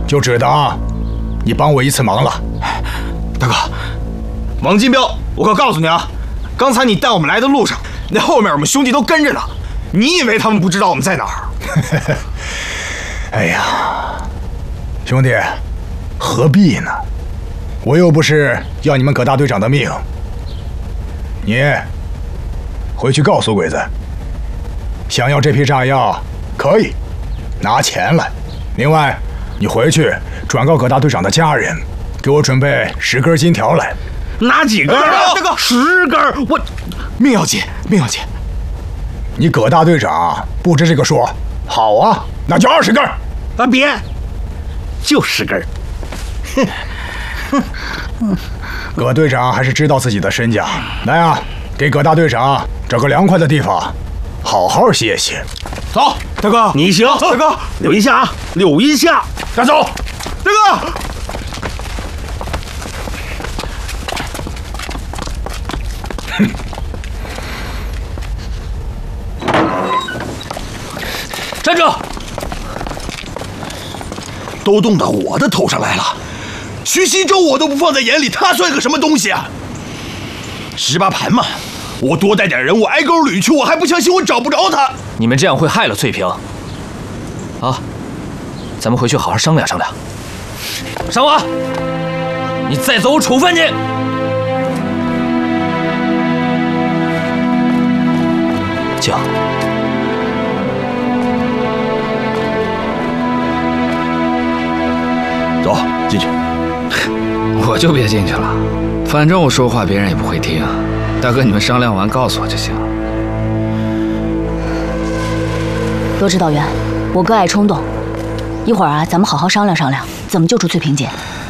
就只当你帮我一次忙了。 大哥，王金彪，我可告诉你啊，刚才你带我们来的路上，那后面我们兄弟都跟着呢。你以为他们不知道我们在哪儿？ 哎呀，兄弟，何必呢？我又不是要你们葛大队长的命。你回去告诉鬼子，想要这批炸药可以拿钱来。另外，你回去转告葛大队长的家人，给我准备10根金条来。 拿几根啊？大哥，10根，我命要紧，命要紧。 你葛大队长不知这个数？好啊，那就20根。 啊，别，就10根。 葛队长还是知道自己的身价。来啊，给葛大队长找个凉快的地方，好好歇歇。 走，大哥，你行。大哥，留一下啊，留一下。 带走， 大哥。 站住！ 都动到我的头上来了，徐锡洲我都不放在眼里，他算个什么东西啊？18盘嘛，我多带点人，我挨沟捋去，我还不相信我找不着他。 你们这样会害了翠萍。啊，咱们回去好好商量商量。尚华，你再走，我处分你。静。 走，进去。 我就别进去了，反正我说话别人也不会听。大哥，你们商量完告诉我就行。 罗指导员，我哥爱冲动，一会儿啊，咱们好好商量商量，怎么救出翠萍姐。